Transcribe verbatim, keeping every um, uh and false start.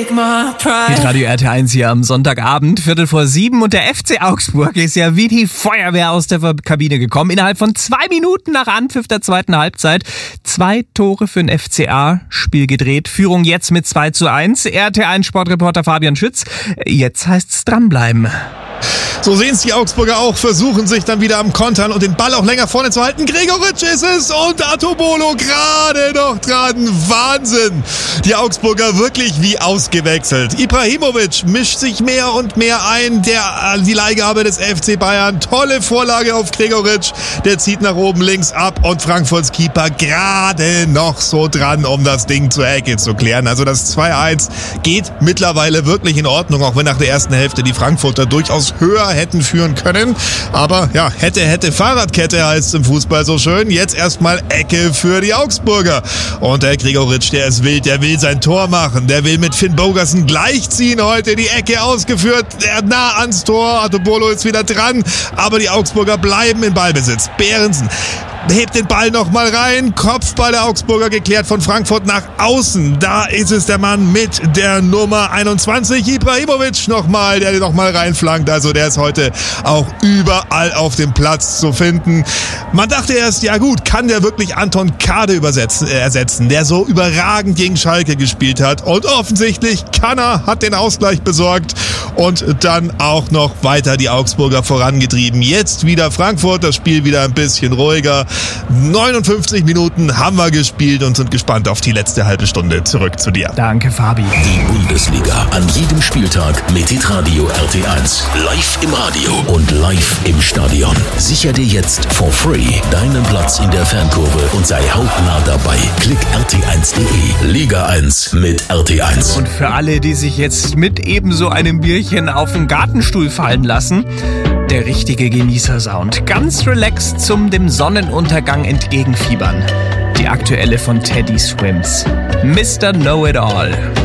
take my pride. Mit Radio R T eins hier am Sonntagabend, Viertel vor sieben. Und der F C Augsburg ist ja wie die Feuerwehr aus der Kabine gekommen. Innerhalb von zwei Minuten nach Anpfiff der zweiten Halbzeit. Zwei Tore für den F C A, Spiel gedreht. Führung jetzt mit zwei zu eins. R T eins Sportreporter Fabian Schütz. Jetzt heißt's dranbleiben. So sehen es die Augsburger auch, versuchen sich dann wieder am Kontern und den Ball auch länger vorne zu halten. Gregoritsch ist es und Atobolo gerade noch dran. Wahnsinn! Die Augsburger wirklich wie ausgewechselt. Ibrahimovic mischt sich mehr und mehr ein. Der, die Leihgabe des F C Bayern. Tolle Vorlage auf Gregoritsch. Der zieht nach oben links ab und Frankfurts Keeper gerade noch so dran, um das Ding zur Ecke zu klären. Also das zwei eins geht mittlerweile wirklich in Ordnung, auch wenn nach der ersten Hälfte die Frankfurter durchaus höher hätten führen können. Aber ja, hätte, hätte Fahrradkette heißt es im Fußball so schön. Jetzt erstmal Ecke für die Augsburger. Und der Gregoritsch, der ist wild, der will sein Tor machen. Der will mit Finn Bogerson gleichziehen. Heute die Ecke ausgeführt, der nah ans Tor. Atobolo ist wieder dran. Aber die Augsburger bleiben in Ballbesitz. Beerensen hebt den Ball nochmal rein. Kopfball der Augsburger geklärt von Frankfurt nach außen. Da ist es der Mann mit der Nummer einundzwanzig. Ibrahimovic nochmal, der nochmal reinflankt. Also der ist heute auch überall auf dem Platz zu finden. Man dachte erst, ja gut, kann der wirklich Anton Kade übersetzen, äh, ersetzen, der so überragend gegen Schalke gespielt hat. Und offensichtlich kann er, hat den Ausgleich besorgt und dann auch noch weiter die Augsburger vorangetrieben. Jetzt wieder Frankfurt, das Spiel wieder ein bisschen ruhiger. neunundfünfzig Minuten haben wir gespielt und sind gespannt auf die letzte halbe Stunde. Zurück zu dir. Danke, Fabi. Die Bundesliga an jedem Spieltag mit Hitradio R T eins. Live im Radio und live im Stadion. Sicher dir jetzt for free deinen Platz in der Fankurve und sei hautnah dabei. Klick R T eins punkt de. Liga eins mit R T eins. Und für alle, die sich jetzt mit ebenso einem Bierchen auf den Gartenstuhl fallen lassen, der richtige Genießersound. Ganz relaxed zum dem Sonnenuntergang entgegenfiebern. Die aktuelle von Teddy Swims. Mister Know-It-All.